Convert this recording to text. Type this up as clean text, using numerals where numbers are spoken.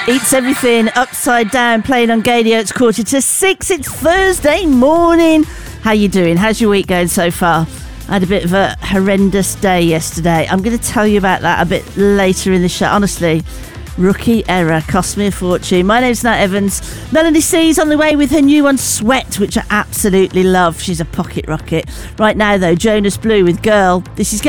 Eats Everything, Upside Down, playing on Gadio. It's 5:45. It's Thursday morning. How you doing? How's your week going so far? I had a bit of a horrendous day yesterday. I'm going to tell you about that a bit later in the show. Honestly, rookie error cost me a fortune. My name's Nat Evans. Melanie C's on the way with her new one, Sweat, which I absolutely love. She's a pocket rocket. Right now, though, Jonas Blue with Girl. This is